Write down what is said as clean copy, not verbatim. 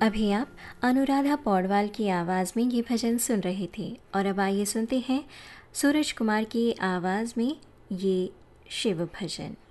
अभी आप अनुराधा पौडवाल की आवाज़ में ये भजन सुन रहे थे और अब आइए सुनते हैं सूरज कुमार की आवाज़ में ये शिव भजन।